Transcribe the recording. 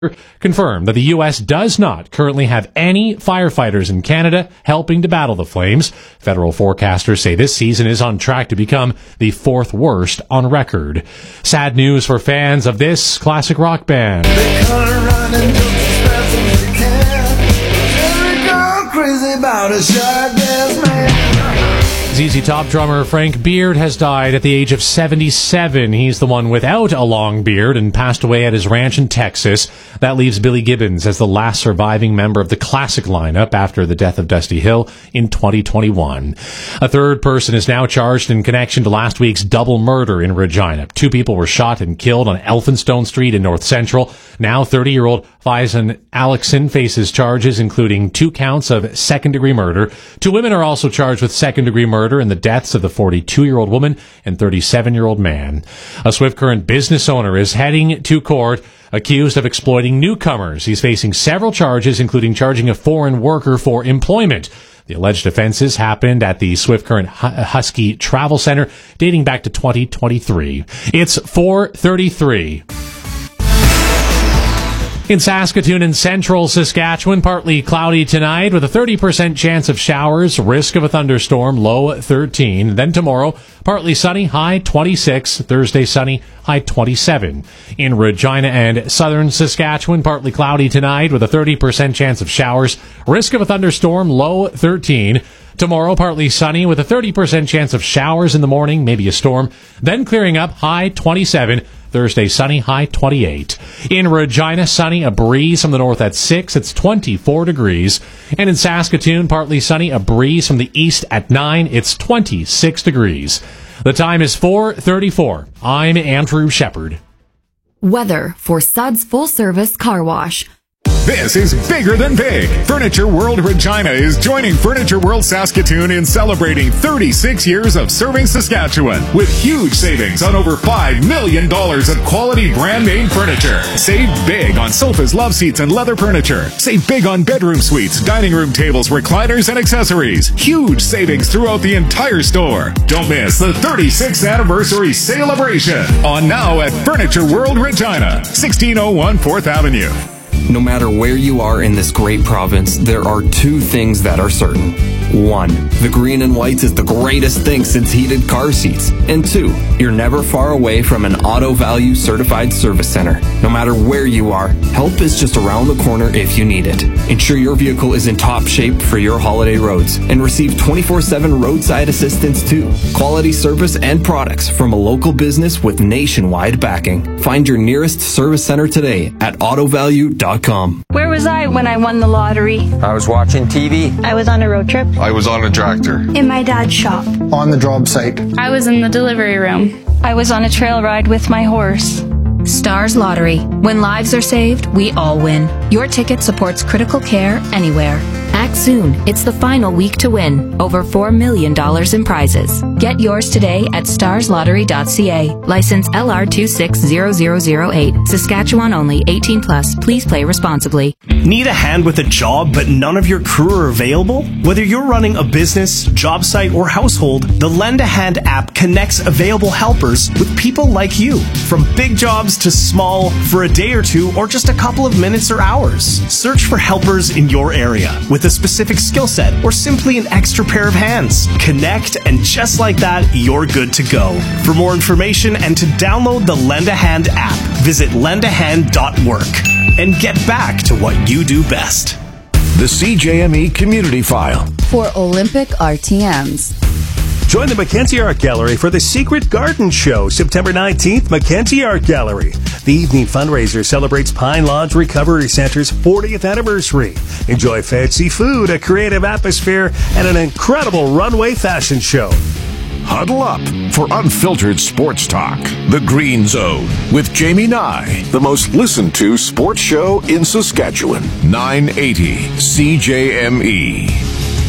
confirmed that the U.S. does not currently have any firefighters in Canada helping to battle the flames. Federal forecasters say this season is on track to become the fourth worst on record. Sad news for fans of this classic rock band. They cut around and do as fast as they can. Every girl crazy about a shark dance man. ZZ Top drummer Frank Beard has died at the age of 77. He's the one without a long beard and passed away at his ranch in Texas. That leaves Billy Gibbons as the last surviving member of the classic lineup after the death of Dusty Hill in 2021. A third person is now charged in connection to last week's double murder in Regina. 2 people were shot and killed on Elphinstone Street in North Central. Now 30-year-old Faison Alexson faces charges including 2 counts of second-degree murder. 2 women are also charged with second-degree murder in the deaths of the 42-year-old woman and 37-year-old man. A Swift Current business owner is heading to court accused of exploiting newcomers. He's facing several charges, including charging a foreign worker for employment. The alleged offenses happened at the Swift Current Husky Travel Center dating back to 2023. It's 4:33. In Saskatoon and central Saskatchewan, partly cloudy tonight with a 30% chance of showers, risk of a thunderstorm, low 13. Then tomorrow, partly sunny, high 26. Thursday, sunny, high 27. In Regina and southern Saskatchewan, partly cloudy tonight with a 30% chance of showers, risk of a thunderstorm, low 13. Tomorrow, partly sunny with a 30% chance of showers in the morning, maybe a storm. Then clearing up, high 27. Thursday, sunny, high 28. In Regina, sunny, a breeze from the north at 6. It's 24 degrees. And in Saskatoon, partly sunny, a breeze from the east at 9. It's 26 degrees. The time is 4:34. I'm Andrew Shepard. Weather for Suds Full Service Car Wash. This is bigger than big. Furniture World Regina is joining Furniture World Saskatoon in celebrating 36 years of serving Saskatchewan with huge savings on over $5 million of quality brand name furniture. Save big on sofas, love seats, and leather furniture. Save big on bedroom suites, dining room tables, recliners, and accessories. Huge savings throughout the entire store. Don't miss the 36th anniversary celebration on now at Furniture World Regina, 1601 4th Avenue. No matter where you are in this great province, there are 2 things that are certain. 1, the green and whites is the greatest thing since heated car seats. And 2, you're never far away from an Auto Value certified service center. No matter where you are, help is just around the corner if you need it. Ensure your vehicle is in top shape for your holiday roads and receive 24/7 roadside assistance too. Quality service and products from a local business with nationwide backing. Find your nearest service center today at autovalue.com. Where was I when I won the lottery? I was watching TV. I was on a road trip. I was on a tractor. In my dad's shop. On the job site. I was in the delivery room. I was on a trail ride with my horse. Stars Lottery. When lives are saved, we all win. Your ticket supports critical care anywhere. Act soon. It's the final week to win. Over $4 million in prizes. Get yours today at starslottery.ca. License LR260008. Saskatchewan only. 18 plus. Please play responsibly. Need a hand with a job but none of your crew are available? Whether you're running a business, job site, or household, the Lend a Hand app connects available helpers with people like you. From big jobs to small, for a day or two, or just a couple of minutes or hours. Search for helpers in your area with a specific skill set or simply an extra pair of hands. Connect, and just like that, you're good to go. For more information and to download the Lend a Hand app, visit lendahand.work and get back to what you do best. The CJME Community File for Olympic RTMs. Join the Mackenzie Art Gallery for the Secret Garden Show, September 19th, Mackenzie Art Gallery. The evening fundraiser celebrates Pine Lodge Recovery Center's 40th anniversary. Enjoy fancy food, a creative atmosphere, and an incredible runway fashion show. Huddle up for unfiltered sports talk. The Green Zone with Jamie Nye, the most listened to sports show in Saskatchewan. 980 CJME.